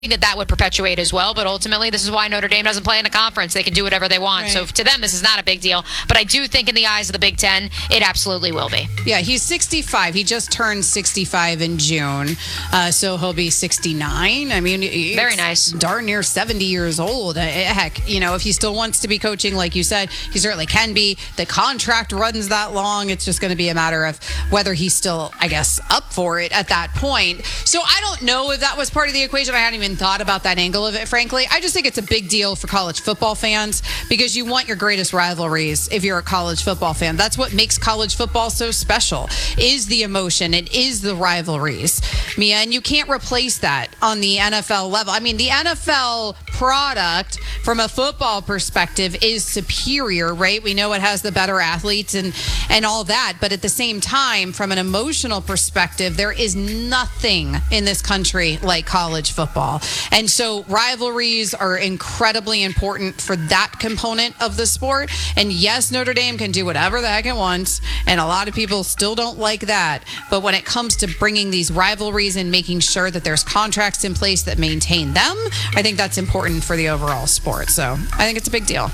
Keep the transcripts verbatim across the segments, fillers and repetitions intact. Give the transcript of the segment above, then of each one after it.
that that would perpetuate as well, but ultimately this is why Notre Dame doesn't play in a conference. They can do whatever they want. Right. So to them, this is not a big deal. But I do think in the eyes of the Big Ten, it absolutely will be. Yeah, he's sixty-five. He just turned sixty-five in June, uh, so he'll be sixty-nine. I mean, very nice. Darn near seventy years old. Uh, heck, you know, if he still wants to be coaching, like you said, he certainly can be. The contract runs that long. It's just going to be a matter of whether he's still, I guess, up for it at that point. So I don't know if that was part of the equation. I hadn't even thought about that angle of it, frankly. I just think it's a big deal for college football fans because you want your greatest rivalries if you're a college football fan. That's what makes college football so special, is the emotion. It is the rivalries, Mia, and you can't replace that on the N F L level. I mean, the N F L product from a football perspective is superior, right? We know it has the better athletes and, and all that, but at the same time, from an emotional perspective, there is nothing in this country like college football. And so rivalries are incredibly important for that component of the sport. And yes, Notre Dame can do whatever the heck it wants, and a lot of people still don't like that. But when it comes to bringing these rivalries and making sure that there's contracts in place that maintain them, I think that's important for the overall sport. So I think it's a big deal.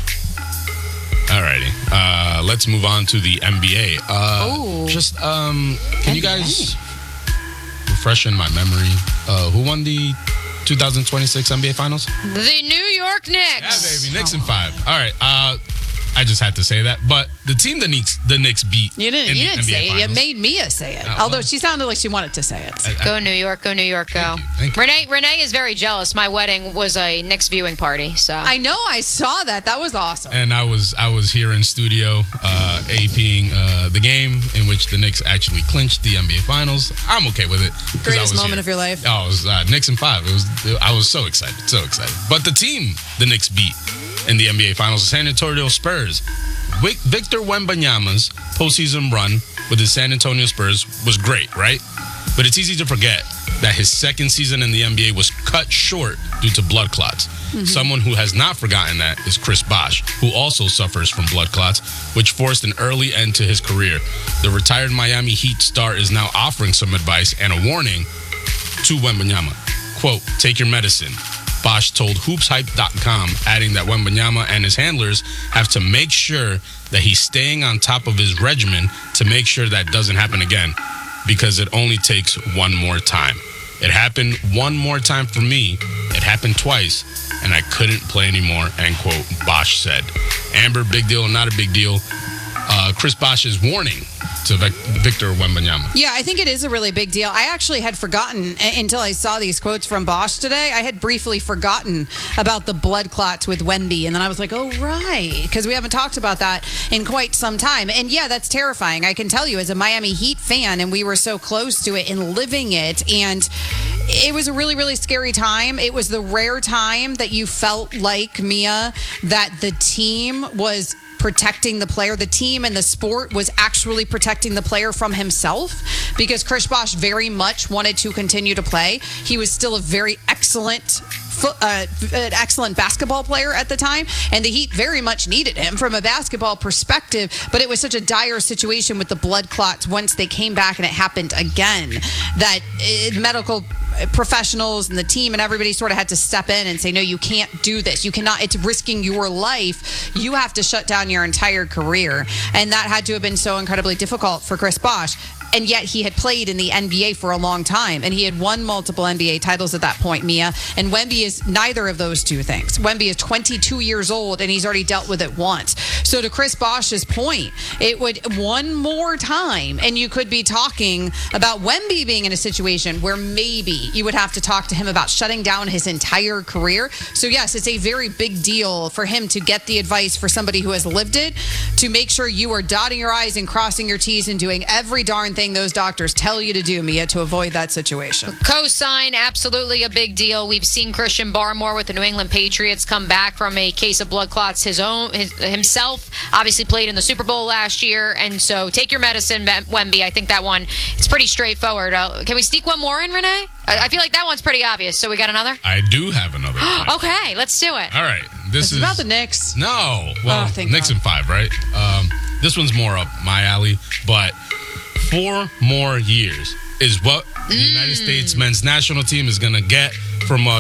Alrighty, uh, let's move on to the N B A. Uh, Ooh. Just, um, can N B A. you guys refresh in my memory? Uh, who won the two thousand twenty-six N B A Finals? The New York Knicks. Yeah, baby, Knicks in five. All right, uh, I just had to say that. But the team the Knicks, the Knicks beat. You didn't, in you the didn't N B A say it. You Finals. made Mia say it. Oh, Although well. she sounded like she wanted to say it. I- I- Go New York, go New York, go. Thank you, thank you. Renee Renee is very jealous. My wedding was a Knicks viewing party, so I know, I saw that. That was awesome. And I was I was here in studio uh, APing uh, the game in which the Knicks actually clinched the N B A Finals. I'm okay with it. 'cause I Greatest was moment here. of your life. Oh, it was uh, Knicks in five. It was. I was so excited, so excited. But the team the Knicks beat in the N B A Finals, the San Antonio Spurs. Vic- Victor Wembanyama's postseason run with the San Antonio Spurs was great, right? But it's easy to forget that his second season in the N B A was cut short due to blood clots. Mm-hmm. Someone who has not forgotten that is Chris Bosh, who also suffers from blood clots, which forced an early end to his career. The retired Miami Heat star is now offering some advice and a warning to Wembanyama. Quote, take your medicine. Bosh told hoops hype dot com, adding that Wembanyama and his handlers have to make sure that he's staying on top of his regimen to make sure that doesn't happen again, because it only takes one more time. It happened one more time for me. It happened twice, and I couldn't play anymore, end quote, Bosh said. Amber, big deal or not a big deal? Uh, Chris Bosh's warning to Vic- Victor Wembanyama. Yeah, I think it is a really big deal. I actually had forgotten uh, until I saw these quotes from Bosh today. I had briefly forgotten about the blood clots with Wemby, and then I was like, oh, right, because we haven't talked about that in quite some time. And yeah, that's terrifying. I can tell you as a Miami Heat fan, and we were so close to it and living it, and it was a really, really scary time. It was the rare time that you felt like, Mia, that the team was protecting the player. The team and the sport was actually protecting the player from himself, because Chris Bosh very much wanted to continue to play. He was still a very excellent Uh, an excellent basketball player at the time, and the Heat very much needed him from a basketball perspective, but it was such a dire situation with the blood clots once they came back and it happened again that uh, medical professionals and the team and everybody sort of had to step in and say, no, you can't do this. You cannot, it's risking your life. You have to shut down your entire career. And that had to have been so incredibly difficult for Chris Bosh. And yet he had played in the N B A for a long time, and he had won multiple N B A titles at that point, Mia. And Wemby is neither of those two things. Wemby is twenty-two years old, and he's already dealt with it once. So to Chris Bosh's point, it would one more time, and you could be talking about Wemby being in a situation where maybe you would have to talk to him about shutting down his entire career. So yes, it's a very big deal for him to get the advice for somebody who has lived it, to make sure you are dotting your I's and crossing your T's and doing every darn thing those doctors tell you to do, Mia, to avoid that situation. Co-sign, absolutely a big deal. We've seen Christian Barmore with the New England Patriots come back from a case of blood clots his own his, himself. Obviously played in the Super Bowl last year, and so take your medicine, Wemby. I think that one, it's pretty straightforward. Uh, can we sneak one more in, Renee? I, I feel like that one's pretty obvious. So we got another? I do have another. Okay, let's do it. All right. This It's is about the Knicks. No. Well, Oh, thank Knicks God. in five, right? Um, this one's more up my alley, but four more years is what the United States men's national team is going to get from uh,